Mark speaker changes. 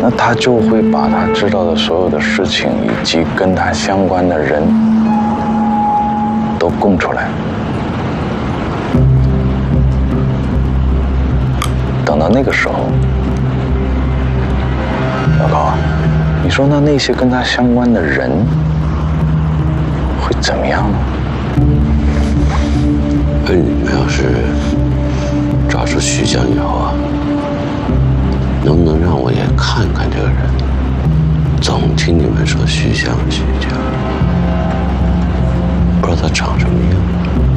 Speaker 1: 那他就会把他知道的所有的事情以及跟他相关的人都供出来。等到那个时候，老高啊，你说那些跟他相关的人会怎么样呢？
Speaker 2: 你们要是抓住徐江以后啊，能不能让我也看看这个人？总听你们说徐江，不知道他长什么样。